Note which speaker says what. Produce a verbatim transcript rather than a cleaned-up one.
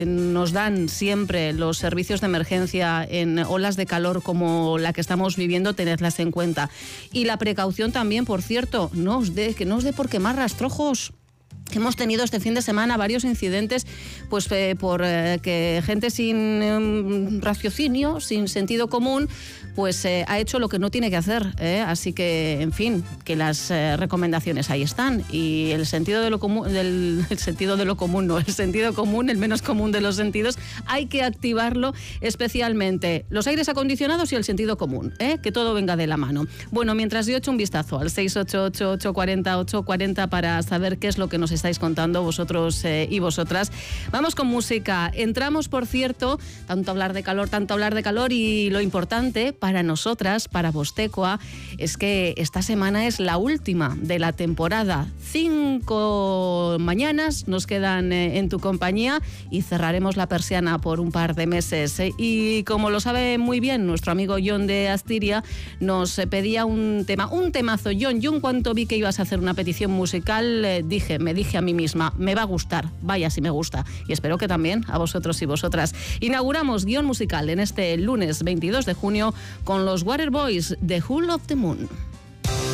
Speaker 1: nos dan siempre los servicios de emergencia en olas de calor como la que estamos viviendo, tenedlas en cuenta. Y la precaución también, por cierto, no os dé, que no os dé por quemar rastrojos. Hemos tenido este fin de semana varios incidentes pues eh, por eh, que gente sin eh, raciocinio, sin sentido común, pues eh, ha hecho lo que no tiene que hacer. ¿eh? Así que, en fin, que las eh, recomendaciones ahí están. Y el sentido de lo común, del, el sentido de lo común, no, el sentido común, el menos común de los sentidos, hay que activarlo especialmente. Los aires acondicionados y el sentido común, ¿eh? que todo venga de la mano. Bueno, mientras yo echo un vistazo al seis ocho ocho, ocho cuatro cero, ocho cuatro cero para saber qué es lo que nos estáis contando vosotros eh, y vosotras. Vamos con música. Entramos, por cierto, tanto hablar de calor, tanto hablar de calor y lo importante para nosotras, para Vostecoa, es que esta semana es la última de la temporada. Cinco mañanas nos quedan eh, en tu compañía y cerraremos la persiana por un par de meses. Eh. Y como lo sabe muy bien nuestro amigo John de Astiria, nos eh, pedía un tema, un temazo. John, yo en cuanto vi que ibas a hacer una petición musical, eh, dije, me dije a mí misma, me va a gustar, vaya si me gusta. Y espero que también a vosotros y vosotras. Inauguramos guión musical en este lunes veintidós de junio con los Waterboys de Whole of the Moon.